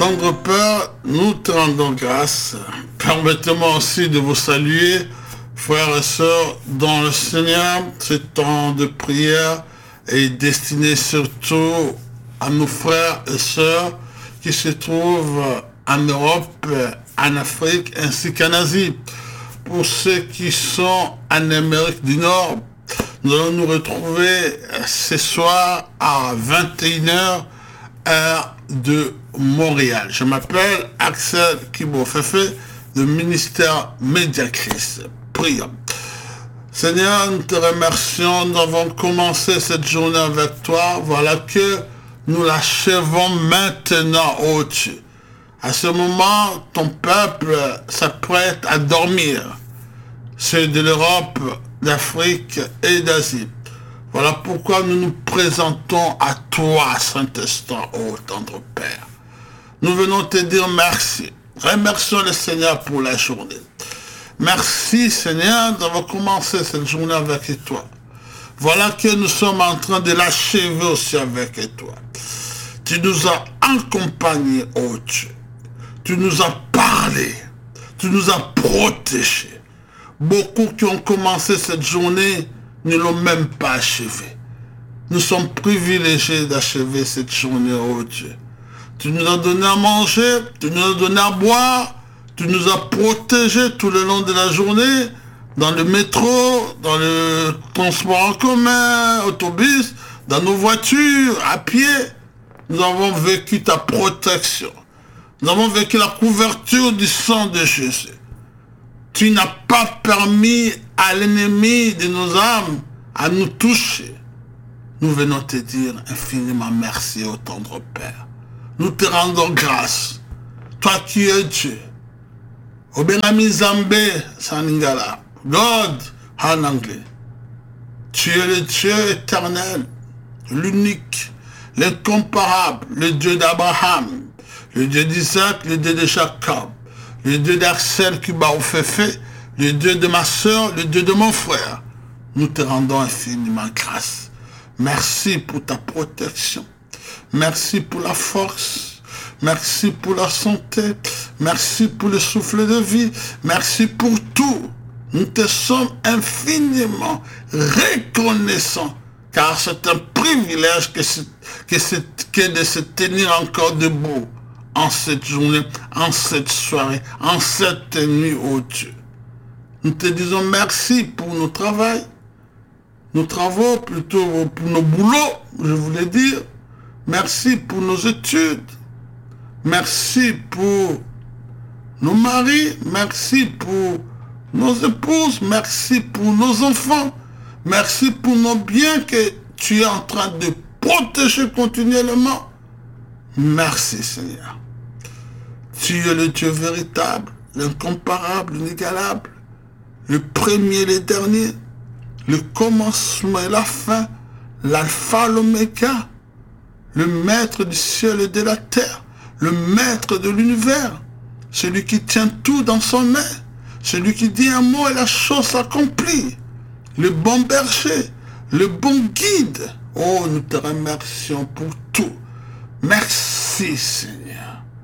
Tendre Père, nous te rendons grâce. Permettez-moi aussi de vous saluer, frères et sœurs, dans le Seigneur. Ce temps de prière est destiné surtout à nos frères et sœurs qui se trouvent en Europe, en Afrique ainsi qu'en Asie. Pour ceux qui sont en Amérique du Nord, nous allons nous retrouver ce soir à 21h, heure de Montréal. Je m'appelle Axel Kibofefe, de ministère Mediacris. Prions. Seigneur, nous te remercions. Nous avons commencé cette journée avec toi. Voilà que nous l'achevons maintenant, ô Dieu. À ce moment, ton peuple s'apprête à dormir. Ceux de l'Europe, d'Afrique et d'Asie. Voilà pourquoi nous nous présentons à toi, Saint-Esprit, ô tendre Père. Nous venons te dire merci. Remercions le Seigneur pour la journée. Merci, Seigneur, d'avoir commencé cette journée avec toi. Voilà que nous sommes en train de l'achever aussi avec toi. Tu nous as accompagnés, ô Dieu. Tu nous as parlé. Tu nous as protégés. Beaucoup qui ont commencé cette journée ne l'ont même pas achevée. Nous sommes privilégiés d'achever cette journée, oh Dieu. Tu nous as donné à manger, tu nous as donné à boire, tu nous as protégés tout le long de la journée, dans le métro, dans le transport en commun, autobus, dans nos voitures, à pied. Nous avons vécu ta protection. Nous avons vécu la couverture du sang de Jésus. Tu n'as pas permis à l'ennemi de nos âmes à nous toucher. Nous venons te dire infiniment merci, ô tendre Père. Nous te rendons grâce. Toi qui es Dieu. Obenami Zambe Saningala. God en anglais. Tu es le Dieu éternel, l'unique, l'incomparable, le Dieu d'Abraham, le Dieu d'Isaac, le Dieu de Jacob. Le Dieu d'Axel Kibofefe, le Dieu de ma soeur, le Dieu de mon frère. Nous te rendons infiniment grâce. Merci pour ta protection. Merci pour la force. Merci pour la santé. Merci pour le souffle de vie. Merci pour tout. Nous te sommes infiniment reconnaissants. Car c'est un privilège que de se tenir encore debout. En cette journée, en cette soirée, en cette nuit, ô Dieu. Nous te disons merci pour nos travaux plutôt pour nos boulots, je voulais dire. Merci pour nos études. Merci pour nos maris. Merci pour nos épouses. Merci pour nos enfants. Merci pour nos biens que tu es en train de protéger continuellement. Merci, Seigneur. Tu es le Dieu véritable, l'incomparable, l'inégalable, le premier et le dernier, le commencement et la fin, l'alpha, l'oméga, le maître du ciel et de la terre, le maître de l'univers, celui qui tient tout dans son main, celui qui dit un mot et la chose s'accomplit, le bon berger, le bon guide. Oh, nous te remercions pour tout. Merci, Seigneur.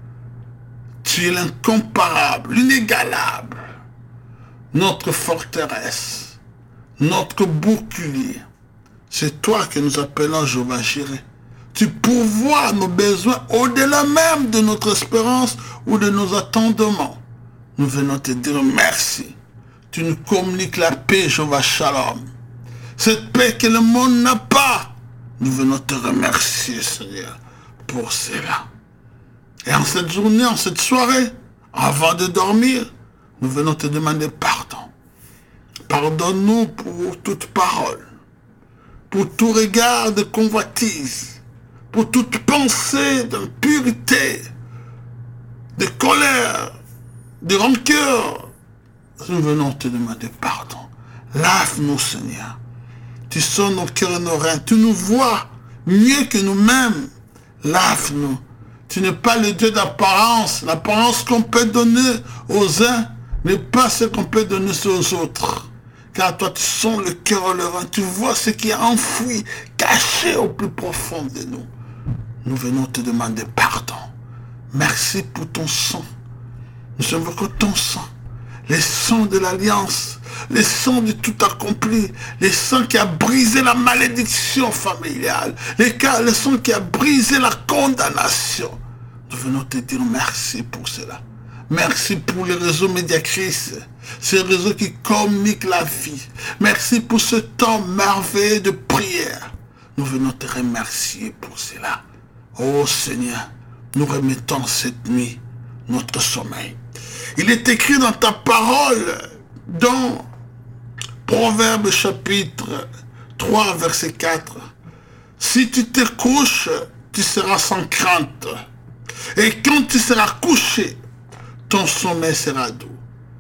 Tu es l'incomparable, l'inégalable, notre forteresse, notre bouclier. C'est toi que nous appelons Jéhovah Jireh. Tu pourvois nos besoins au-delà même de notre espérance ou de nos attendements. Nous venons te dire merci. Tu nous communiques la paix, Jéhovah Shalom. Cette paix que le monde n'a pas. Nous venons te remercier, Seigneur, pour cela. Et en cette journée, en cette soirée, avant de dormir, nous venons te demander pardon. Pardonne-nous pour toute parole, pour tout regard de convoitise, pour toute pensée d'impureté, de colère, de rancœur. Nous venons te demander pardon. Lave-nous, Seigneur. Tu sens nos cœurs et nos reins. Tu nous vois mieux que nous-mêmes. Lave-nous. Tu n'es pas le Dieu d'apparence. L'apparence qu'on peut donner aux uns n'est pas ce qu'on peut donner aux autres. Car toi, tu sens le cœur et le rein. Tu vois ce qui est enfoui, caché au plus profond de nous. Nous venons te demander pardon. Merci pour ton sang. Nous invoquons ton sang. Les sangs de l'alliance. Les sangs de tout accompli. Les sangs qui a brisé la malédiction familiale. Le sang qui a brisé la condamnation. Nous venons te dire merci pour cela. Merci pour les réseaux médiatrices. Ces réseaux qui communiquent la vie. Merci pour ce temps merveilleux de prière. Nous venons te remercier pour cela. Oh Seigneur, nous remettons cette nuit notre sommeil. Il est écrit dans ta parole, dans Proverbes chapitre 3, verset 4. Si tu te couches, tu seras sans crainte. Et quand tu seras couché, ton sommeil sera doux.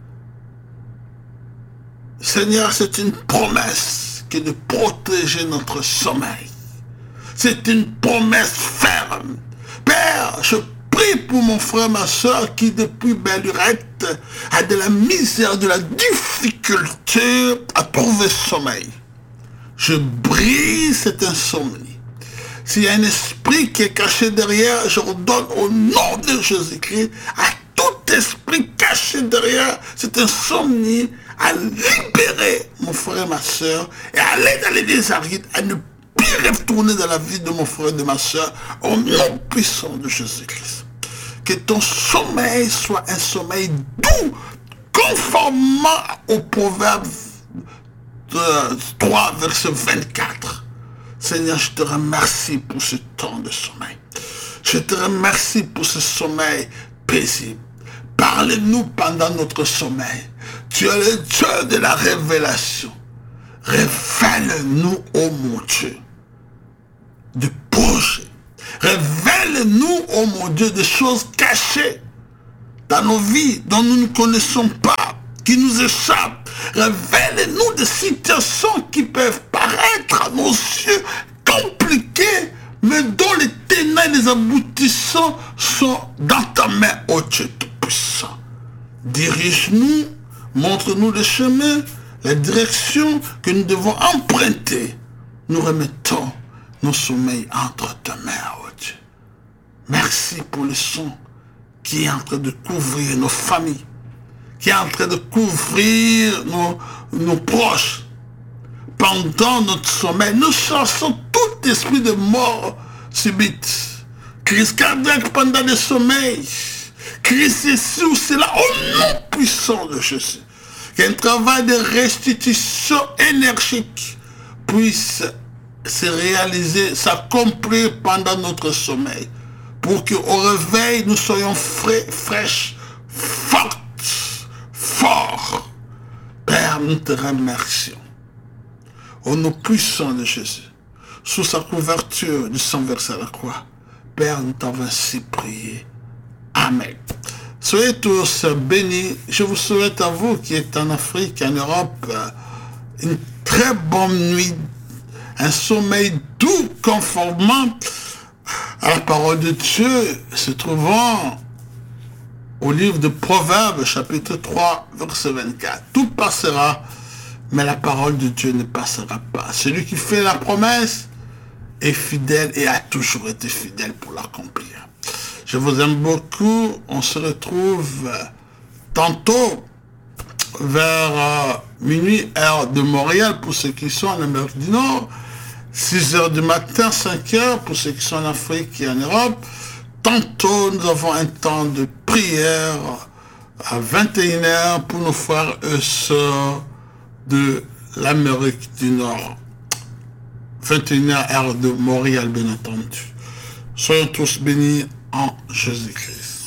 Seigneur, c'est une promesse que de protéger notre sommeil. C'est une promesse ferme. Père, je prie pour mon frère, ma soeur qui depuis belle lurette a de la misère, de la difficulté à trouver sommeil. Je brise cette insomnie. S'il y a un esprit qui est caché derrière, je ordonne au nom de Jésus-Christ à tout esprit caché derrière cette insomnie à libérer mon frère et ma soeur et à aller dans les lieux arides, à ne plus retourner dans la vie de mon frère et de ma soeur au nom puissant de Jésus-Christ. Que ton sommeil soit un sommeil doux, conformément au Proverbe 3, verset 24. Seigneur, je te remercie pour ce temps de sommeil. Je te remercie pour ce sommeil paisible. Parle-nous pendant notre sommeil. Tu es le Dieu de la révélation. Révèle-nous, ô mon Dieu, de projets. Révèle-nous, ô mon Dieu, des choses cachées dans nos vies dont nous ne connaissons pas, qui nous échappent. Révèle-nous des situations qui peuvent paraître à nos yeux compliquées, mais dont les tenants et les aboutissants sont dans ta main, ô Dieu Tout-Puissant. Dirige-nous, montre-nous le chemin, la direction que nous devons emprunter. Nous remettons nos sommeils entre ta main, ô Dieu. Merci pour le son qui est en train de couvrir nos familles, qui est en train de couvrir nos proches. Pendant notre sommeil, nous chassons tout esprit de mort subite, crise cardiaque pendant le sommeil, crise ceci ou cela, au nom puissant de Jésus. Qu'un travail de restitution énergique puisse se réaliser, s'accomplir pendant notre sommeil, pour qu'au réveil, nous soyons frais, fraîches, fortes, forts. Père, nous te remercions. Au nom puissant de Jésus, sous sa couverture du sang versé à la croix, Père, nous t'avons ainsi prié. Amen. Soyez tous bénis. Je vous souhaite à vous qui êtes en Afrique, en Europe, une très bonne nuit, un sommeil doux, conformément à la parole de Dieu, se trouvant au livre de Proverbes, chapitre 3, verset 24. Tout passera, mais la parole de Dieu ne passera pas. Celui qui fait la promesse est fidèle et a toujours été fidèle pour l'accomplir. Je vous aime beaucoup. On se retrouve tantôt vers minuit, heure de Montréal, pour ceux qui sont en Amérique du Nord. 6 heures du matin, 5 heures pour ceux qui sont en Afrique et en Europe. Tantôt, nous avons un temps de prière à 21 heures pour nos frères et sœurs de l'Amérique du Nord. 21 heures, heure de Montréal, bien entendu. Soyons tous bénis en Jésus-Christ.